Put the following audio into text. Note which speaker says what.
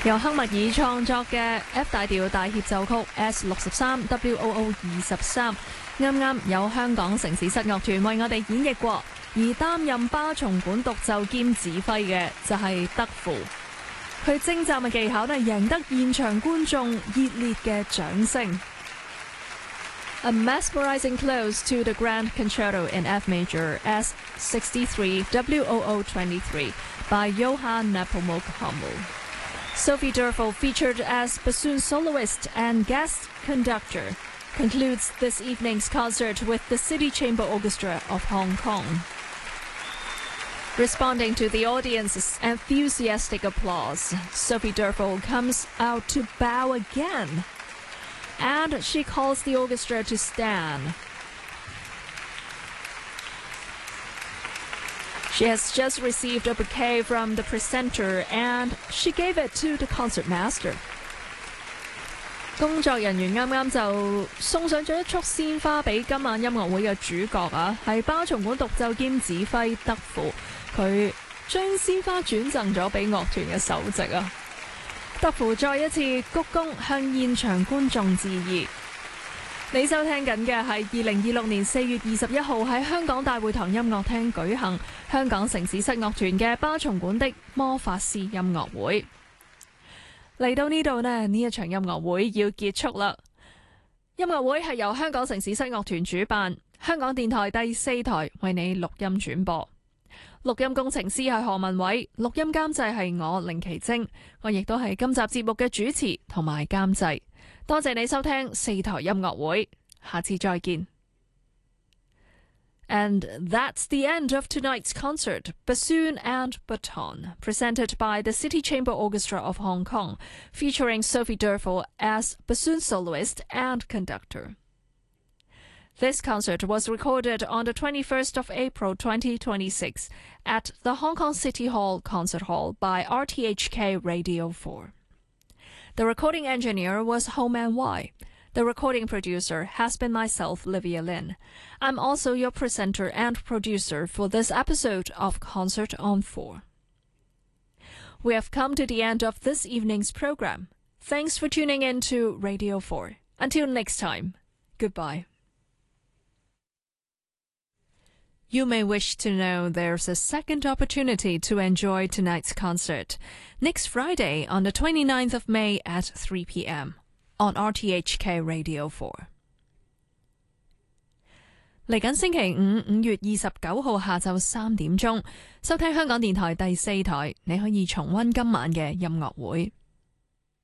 Speaker 1: 由克密爾創作嘅 F 大調大協奏曲 S63 WOO 23，啱啱有香港城市室樂團為我哋演繹過，而擔任巴松管獨奏兼指揮嘅就係德芙。佢精湛嘅技巧贏得現場觀眾熱烈嘅掌聲。A mesmerizing close to the Grand Concerto in F Major S63 WOO 23 by Johann Nepomuk Hummel.Sophie Durfel, featured as bassoon soloist and guest conductor, concludes this evening's concert with the City Chamber Orchestra of Hong Kong. Responding to the audience's enthusiastic applause, Sophie Durfel comes out to bow again, and she calls the orchestra to stand.She has just received a bouquet from the presenter and she gave it to the concertmaster. 工作人員啱啱就送上咗一束鮮花俾今晚音樂會嘅主角啊，係巴松管獨奏兼指揮德芙，佢將鮮花轉贈咗俾樂團嘅首席啊。德芙再一次鞠躬向現場觀眾致意。你收聽緊嘅係2026年4月21號喺香港大會堂音樂廳舉行香港城市室樂團嘅巴松管的魔法師音樂會。嚟到呢度呢一場音樂會要結束啦。音樂會係由香港城市室樂團主辦，香港電台第4台為你錄音轉播。錄音工程師係何文偉，錄音監製係我凌奇晶，我亦都係今集節目嘅主持同埋監製。多謝你收聽4台音樂會，下次再見。And that's the end of tonight's concert, Bassoon and Baton, presented by the City Chamber Orchestra of Hong Kong, featuring Sophie Durfel as bassoon soloist and conductor. This concert was recorded on the 21st of April 2026 at the Hong Kong City Hall Concert Hall by RTHK Radio 4.The recording engineer was Homan Y. The recording producer has been myself, Livia Lin. I'm also your presenter and producer for this episode of Concert on 4. We have come to the end of this evening's program. Thanks for tuning in to Radio 4. Until next time, goodbye. You may wish to know there's a second opportunity to enjoy tonight's concert next Friday on the 29th of May at 3 p.m. on RTHK Radio 4. 嚟緊星期五5月29號下晝3點鐘，收聽香港電台第4台，你可以重溫今晚嘅音樂會。